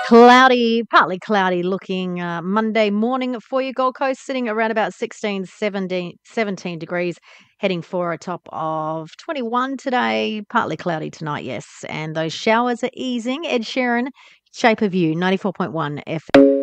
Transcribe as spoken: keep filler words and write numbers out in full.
Cloudy, partly cloudy looking uh, Monday morning for you, Gold Coast, sitting around about sixteen, seventeen, seventeen degrees, heading for a top of twenty-one today. Partly cloudy tonight, yes. And those showers are easing. Ed Sheeran, Shape of You, ninety-four point one F M.